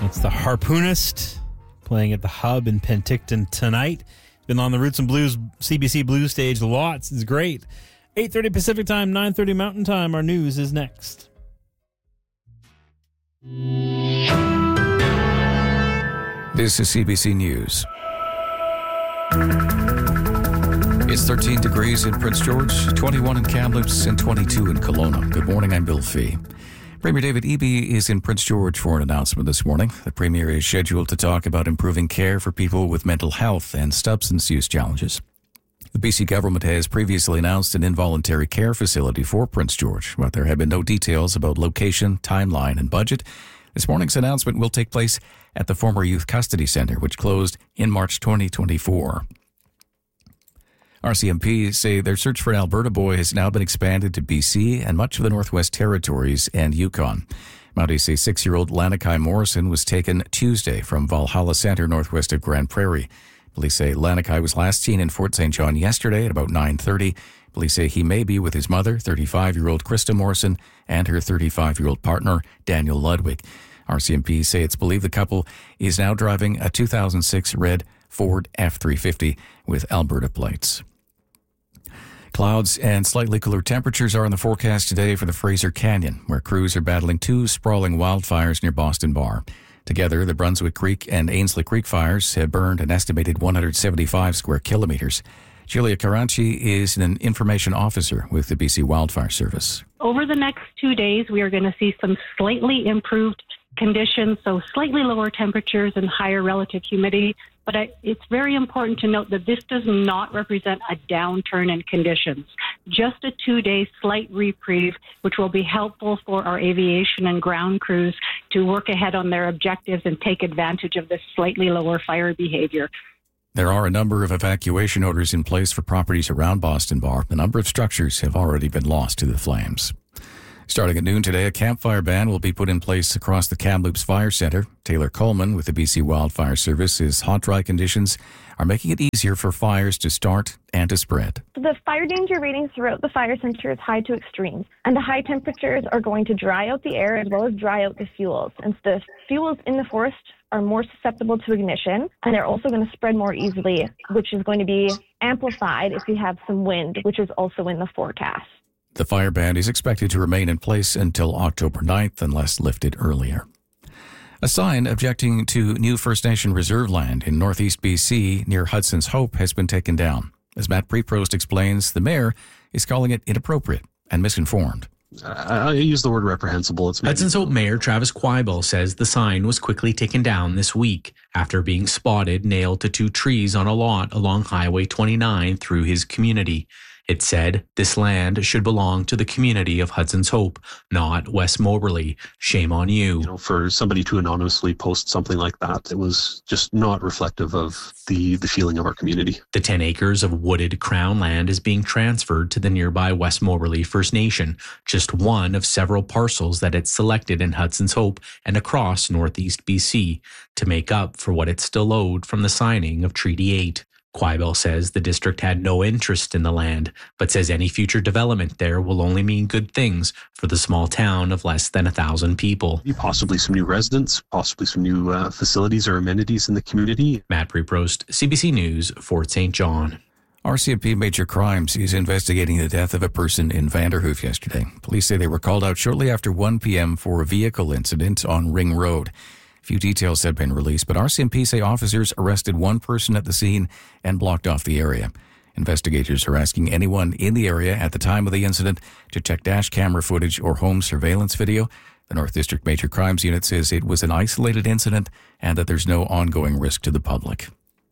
It's the Harpoonist playing at the Hub in Penticton tonight. Been on the Roots and Blues CBC Blues stage lots. It's great. 8:30 Pacific Time, 9:30 Mountain Time. Our news is next. This is CBC News. It's 13 degrees in Prince George, 21 in Kamloops, and 22 in Kelowna. Good morning, I'm Bill Fee. Premier David Eby is in Prince George for an announcement this morning. The Premier is scheduled to talk about improving care for people with mental health and substance use challenges. The BC government has previously announced an involuntary care facility for Prince George, but there have been no details about location, timeline, and budget. This morning's announcement will take place at the former Youth Custody Centre, which closed in March 2024. RCMP say their search for an Alberta boy has now been expanded to BC and much of the Northwest Territories and Yukon. Mounties say 6-year-old Lanakai Morrison was taken Tuesday from Valhalla Centre northwest of Grand Prairie. Police say Lanakai was last seen in Fort St. John yesterday at about 9:30. Police say he may be with his mother, 35-year-old Krista Morrison, and her 35-year-old partner, Daniel Ludwig. RCMP say it's believed the couple is now driving a 2006 red Ford F-350 with Alberta plates. Clouds and slightly cooler temperatures are in the forecast today for the Fraser Canyon, where crews are battling 2 sprawling wildfires near Boston Bar. Together, the Brunswick Creek and Ainslie Creek fires have burned an estimated 175 square kilometers. Julia Caranci is an information officer with the BC Wildfire Service. Over the next 2 days, we are going to see some slightly improved conditions, so slightly lower temperatures and higher relative humidity. But it's very important to note that this does not represent a downturn in conditions, just a 2-day slight reprieve, which will be helpful for our aviation and ground crews to work ahead on their objectives and take advantage of this slightly lower fire behavior. There are a number of evacuation orders in place for properties around Boston Bar. A number of structures have already been lost to the flames. Starting at noon today, a campfire ban will be put in place across the Kamloops Fire Centre. Taylor Coleman with the BC Wildfire Service says hot, dry conditions are making it easier for fires to start and to spread. The fire danger rating throughout the fire centre is high to extremes, and the high temperatures are going to dry out the air as well as dry out the fuels. And the fuels in the forest are more susceptible to ignition, and they're also going to spread more easily, which is going to be amplified if we have some wind, which is also in the forecast. The fire ban is expected to remain in place until October 9th unless lifted earlier. A sign objecting to new First Nation reserve land in northeast BC near Hudson's Hope has been taken down. As Matt Preprost explains, the mayor is calling it inappropriate and misinformed. I use the word reprehensible. Hudson's Hope Mayor Travis Quibel says the sign was quickly taken down this week after being spotted nailed to 2 trees on a lot along Highway 29 through his community. It said, "This land should belong to the community of Hudson's Hope, not West Moberly. Shame on you." For somebody to anonymously post something like that, it was just not reflective of the feeling of our community. The 10 acres of wooded Crown land is being transferred to the nearby West Moberly First Nation, just one of several parcels that it selected in Hudson's Hope and across northeast BC to make up for what it still owed from the signing of Treaty 8. Quibel says the district had no interest in the land, but says any future development there will only mean good things for the small town of less than 1,000 people. Possibly some new residents, possibly some new facilities or amenities in the community. Matt Preprost, CBC News, Fort St. John. RCMP Major Crimes is investigating the death of a person in Vanderhoof yesterday. Police say they were called out shortly after 1 p.m. for a vehicle incident on Ring Road. Few details had been released, but RCMP say officers arrested one person at the scene and blocked off the area. Investigators are asking anyone in the area at the time of the incident to check dash camera footage or home surveillance video. The North District Major Crimes Unit says it was an isolated incident and that there's no ongoing risk to the public.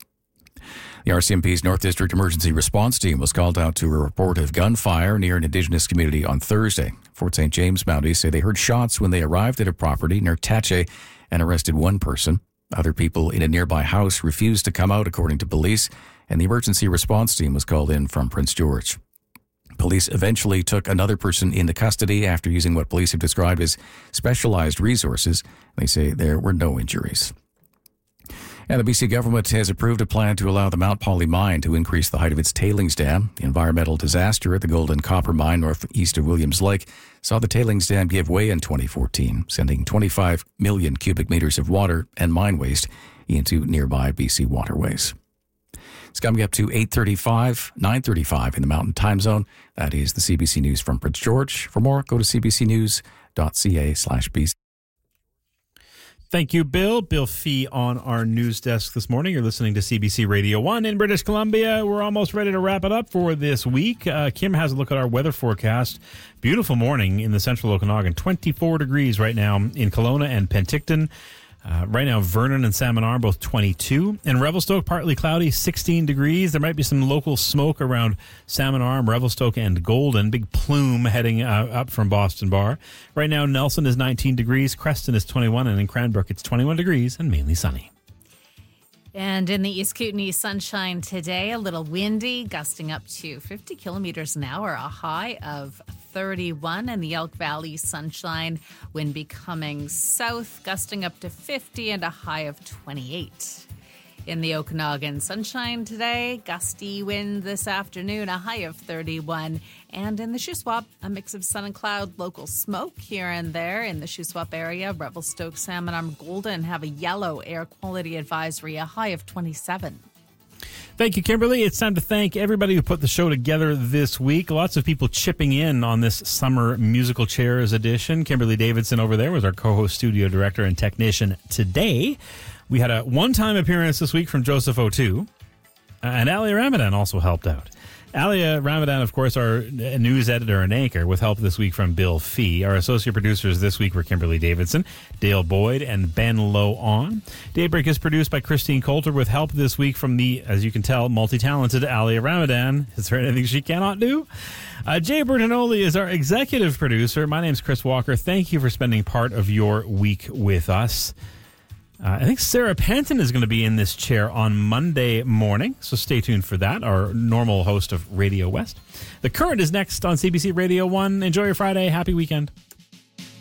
The RCMP's North District Emergency Response Team was called out to a report of gunfire near an Indigenous community on Thursday. Fort St. James Mounties say they heard shots when they arrived at a property near Tache and arrested one person. Other people in a nearby house refused to come out, according to police, and the emergency response team was called in from Prince George. Police eventually took another person into custody after using what police have described as specialized resources. They say there were no injuries. And the BC government has approved a plan to allow the Mount Polley mine to increase the height of its tailings dam. The environmental disaster at the Golden Copper Mine northeast of Williams Lake saw the tailings dam give way in 2014, sending 25 million cubic meters of water and mine waste into nearby BC waterways. It's coming up to 8:35, 9:35 in the Mountain Time Zone. That is the CBC News from Prince George. For more, go to cbcnews.ca/BC. Thank you, Bill. Bill Fee on our news desk this morning. You're listening to CBC Radio 1 in British Columbia. We're almost ready to wrap it up for this week. Kim has a look at our weather forecast. Beautiful morning in the central Okanagan. 24 degrees right now in Kelowna and Penticton. Right now, Vernon and Salmon Arm, both 22. And Revelstoke, partly cloudy, 16 degrees. There might be some local smoke around Salmon Arm, Revelstoke, and Golden. Big plume heading up from Boston Bar. Right now, Nelson is 19 degrees. Creston is 21. And in Cranbrook, it's 21 degrees and mainly sunny. And in the East Kootenay, sunshine today, a little windy, gusting up to 50 kilometers an hour, a high of 31. And the Elk Valley, sunshine, wind becoming south, gusting up to 50 and a high of 28. In the Okanagan, sunshine today, gusty wind this afternoon, a high of 31. And in the Shuswap, a mix of sun and cloud, local smoke here and there. In the Shuswap area, Revelstoke, Salmon Arm, Golden have a yellow air quality advisory, a high of 27. Thank you, Kimberly. It's time to thank everybody who put the show together this week. Lots of people chipping in on this summer musical chairs edition. Kimberly Davidson over there was our co-host, studio director, and technician today. We had a one-time appearance this week from Joseph O'Toole, and Alia Ramadan also helped out. Alia Ramadan, of course, our news editor and anchor, with help this week from Bill Fee. Our associate producers this week were Kimberly Davidson, Dale Boyd, and Ben Low-On. Daybreak is produced by Christine Coulter with help this week from the, as you can tell, multi-talented Alia Ramadan. Is there anything she cannot do? Jay Bertinoli is our executive producer. My name's Chris Walker. Thank you for spending part of your week with us. I think Sarah Panton is going to be in this chair on Monday morning, so stay tuned for that, our normal host of Radio West. The Current is next on CBC Radio 1. Enjoy your Friday. Happy weekend.